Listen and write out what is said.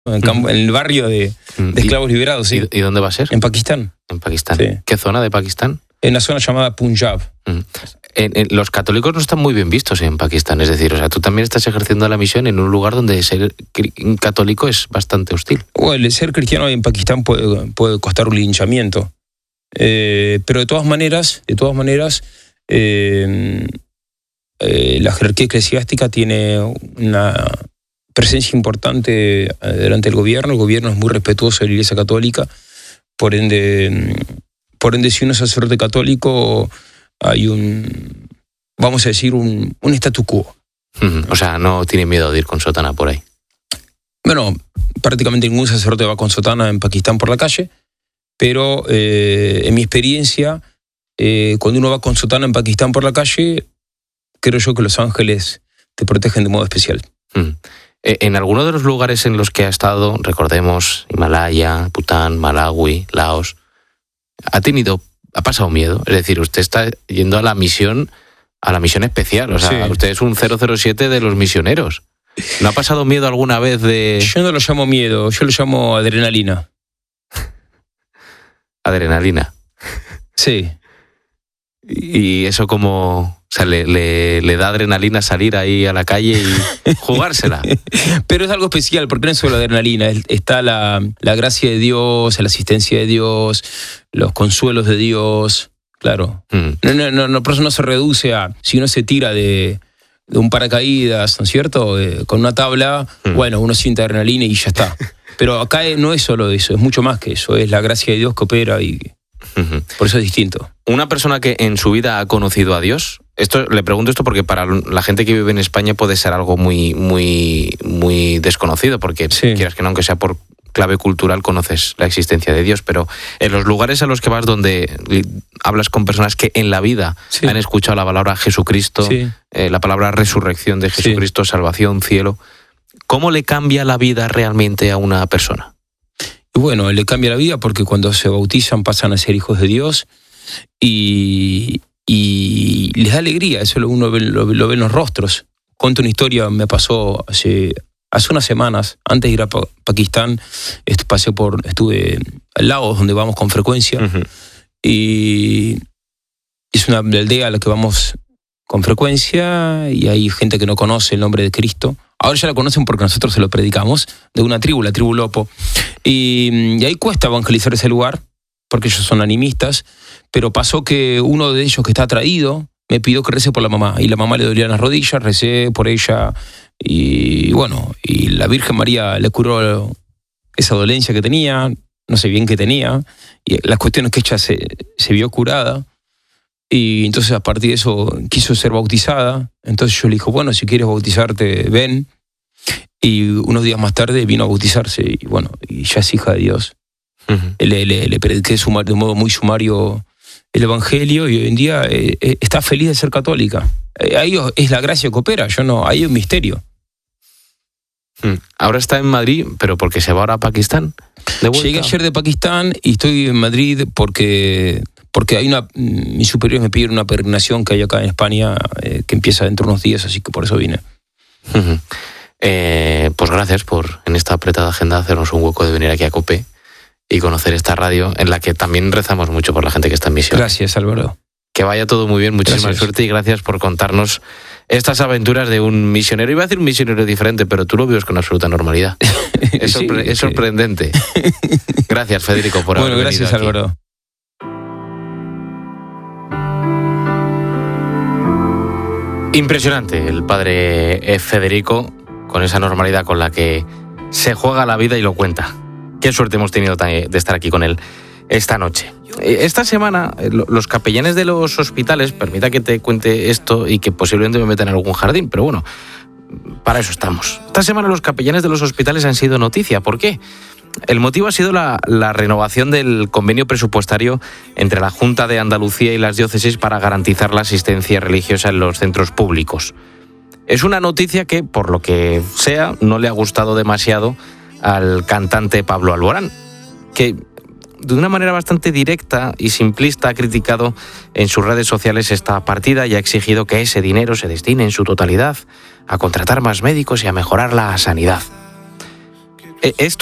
en el barrio de esclavos liberados, sí. ¿Y dónde va a ser? En Pakistán. En Pakistán. Sí. ¿Qué zona de Pakistán? En una zona llamada Punjab. Los católicos no están muy bien vistos en Pakistán, es decir, o sea, tú también estás ejerciendo la misión en un lugar donde ser católico es bastante hostil. Bueno, el ser cristiano en Pakistán puede costar un linchamiento, pero de todas maneras, la jerarquía eclesiástica tiene una presencia importante delante del gobierno. El gobierno es muy respetuoso de la Iglesia Católica, por ende, si uno es sacerdote católico, hay un statu quo. O sea, no tiene miedo de ir con sotana por ahí. Bueno, prácticamente ningún sacerdote va con sotana en Pakistán por la calle, pero en mi experiencia, cuando uno va con sotana en Pakistán por la calle, creo yo que los ángeles te protegen de modo especial. En alguno de los lugares en los que ha estado, recordemos, Himalaya, Bután, Malawi, Laos, ha pasado miedo. Es decir, usted está yendo a la misión especial. O sea, sí. Usted es un 007 de los misioneros. ¿No ha pasado miedo alguna vez de...? Yo no lo llamo miedo, yo lo llamo adrenalina. ¿Adrenalina? Sí. ¿Y eso como...? O sea, le da adrenalina salir ahí a la calle y jugársela. Pero es algo especial, porque no es solo adrenalina. Está la gracia de Dios, la asistencia de Dios, los consuelos de Dios. Claro. No, por eso no se reduce a... Si uno se tira de un paracaídas, ¿no es cierto? Con una tabla, bueno, uno siente adrenalina y ya está. Pero acá no es solo eso, es mucho más que eso. Es la gracia de Dios que opera y... Por eso es distinto. Una persona que en su vida ha conocido a Dios, le pregunto esto porque para la gente que vive en España puede ser algo muy, muy, muy desconocido, porque sí. Quieras que no, aunque sea por clave cultural, conoces la existencia de Dios, pero en los lugares a los que vas donde hablas con personas que en la vida han escuchado la palabra Jesucristo, la palabra resurrección de Jesucristo, salvación, cielo, ¿cómo le cambia la vida realmente a una persona? Y bueno, le cambia la vida porque cuando se bautizan pasan a ser hijos de Dios y les da alegría, eso uno lo ve en los rostros. Cuento una historia, me pasó hace unas semanas, antes de ir a Pakistán, estuve al Laos, donde vamos con frecuencia, y es una aldea a la que vamos con frecuencia y hay gente que no conoce el nombre de Cristo. Ahora ya la conocen porque nosotros se lo predicamos, de una tribu, la tribu Lopo. Y ahí cuesta evangelizar ese lugar, porque ellos son animistas, pero pasó que uno de ellos que está atraído me pidió que recé por la mamá, y la mamá le dolían las rodillas, recé por ella, y bueno, y la Virgen María le curó esa dolencia que tenía, no sé bien qué tenía, y la cuestión es que ella se vio curada, y entonces a partir de eso quiso ser bautizada. Entonces yo le dije, bueno, si quieres bautizarte, ven. Y unos días más tarde vino a bautizarse y bueno, y ya es hija de Dios. Le prediqué de modo muy sumario el evangelio y hoy en día está feliz de ser católica. Ahí es la gracia que opera, ahí hay un misterio. Ahora está en Madrid, pero porque se va ahora a Pakistán. Llegué ayer de Pakistán y estoy en Madrid porque hay mis superiores me pidieron una peregrinación que hay acá en España que empieza dentro de unos días, así que por eso vine. Pues gracias por en esta apretada agenda hacernos un hueco de venir aquí a COPE y conocer esta radio en la que también rezamos mucho por la gente que está en misión. Gracias, Álvaro. Que vaya todo muy bien, muchísima suerte y gracias por contarnos estas aventuras de un misionero. Iba a decir un misionero diferente, pero tú lo vives con absoluta normalidad. Es sorprendente. Gracias, Federico, por haber venido aquí. Gracias, Álvaro. Impresionante el padre Federico, con esa normalidad con la que se juega la vida y lo cuenta. Qué suerte hemos tenido de estar aquí con él esta noche. Esta semana, los capellanes de los hospitales, permita que te cuente esto y que posiblemente me metan en algún jardín, pero bueno, para eso estamos. Esta semana los capellanes de los hospitales han sido noticia. ¿Por qué? El motivo ha sido la renovación del convenio presupuestario entre la Junta de Andalucía y las diócesis para garantizar la asistencia religiosa en los centros públicos. Es una noticia que, por lo que sea, no le ha gustado demasiado al cantante Pablo Alborán, que de una manera bastante directa y simplista ha criticado en sus redes sociales esta partida y ha exigido que ese dinero se destine en su totalidad a contratar más médicos y a mejorar la sanidad. ¿Es